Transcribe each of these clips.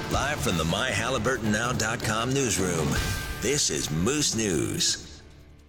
Live from the MyHalliburtonNow.com newsroom, this is Moose News.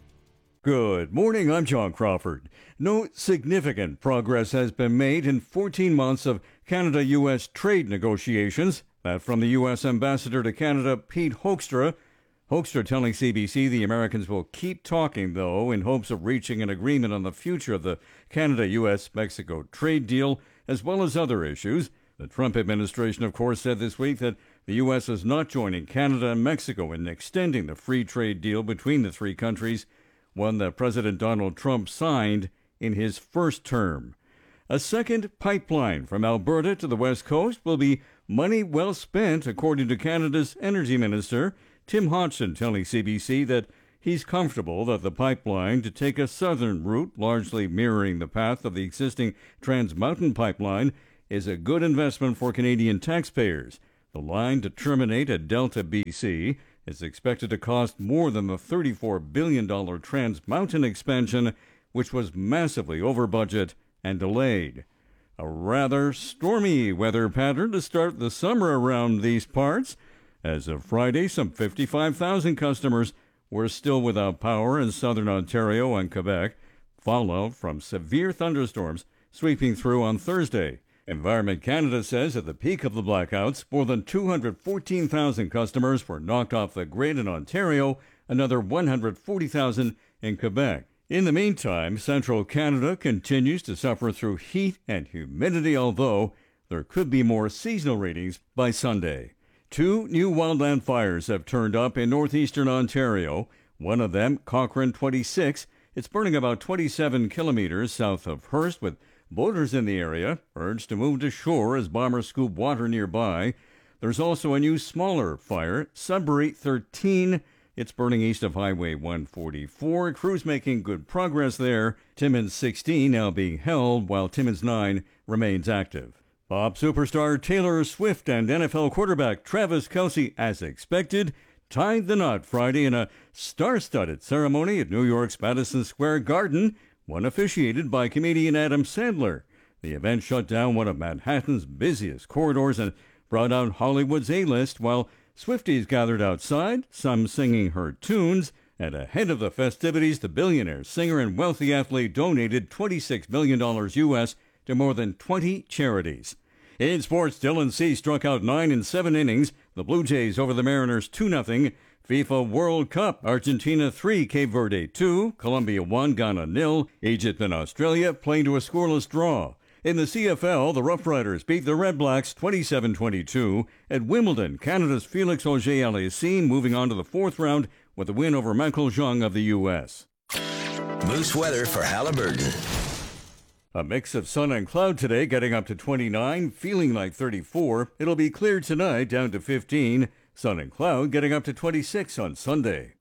Good morning, I'm John Crawford. No significant progress has been made in 14 months of Canada-U.S. trade negotiations. That from the U.S. Ambassador to Canada, Pete Hoekstra. Hoekstra telling CBC the Americans will keep talking, though, in hopes of reaching an agreement on the future of the Canada-U.S.-Mexico trade deal, as well as other issues. The Trump administration, of course, said this week that the U.S. is not joining Canada and Mexico in extending the free trade deal between the three countries, one that President Donald Trump signed in his first term. A second pipeline from Alberta to the West Coast will be money well spent, according to Canada's Energy Minister, Tim Hodgson, telling CBC that he's comfortable that the pipeline to take a southern route, largely mirroring the path of the existing Trans Mountain pipeline, is a good investment for Canadian taxpayers. The line to terminate at Delta, BC, is expected to cost more than the $34 billion Trans Mountain expansion, which was massively over budget and delayed. A rather stormy weather pattern to start the summer around these parts. As of Friday, some 55,000 customers were still without power in southern Ontario and Quebec, fallout from severe thunderstorms sweeping through on Thursday. Environment Canada says at the peak of the blackouts, more than 214,000 customers were knocked off the grid in Ontario, another 140,000 in Quebec. In the meantime, central Canada continues to suffer through heat and humidity, although there could be more seasonal readings by Sunday. 2 new wildland fires have turned up in northeastern Ontario. One of them, Cochrane 26. It's burning about 27 kilometers south of Hearst, with boaters in the area urged to move to shore as bombers scoop water nearby. There's also a new smaller fire, Sudbury 13. It's burning east of Highway 144. Crews making good progress there. Timmins 16 now being held, while Timmins 9 remains active. Pop superstar Taylor Swift and NFL quarterback Travis Kelce, as expected, tied the knot Friday in a star-studded ceremony at New York's Madison Square Garden, one officiated by comedian Adam Sandler. The event shut down one of Manhattan's busiest corridors and brought out Hollywood's A-list, while Swifties gathered outside, some singing her tunes. And ahead of the festivities, the billionaire singer and wealthy athlete donated $26 million U.S. to more than 20 charities. In sports, Dylan Cease struck out 9 in 7 innings. The Blue Jays over the Mariners 2-0. FIFA World Cup, Argentina 3, Cape Verde 2, Colombia 1, Ghana 0, Egypt and Australia playing to a scoreless draw. In the CFL, the Rough Riders beat the Red Blacks 27-22. At Wimbledon, Canada's Felix Auger-Aliassime moving on to the 4th round with a win over Michael Jung of the U.S. Moose weather for Halliburton. A mix of sun and cloud today, getting up to 29, feeling like 34. It'll be clear tonight, down to 15. Sun and cloud getting up to 26 on Sunday.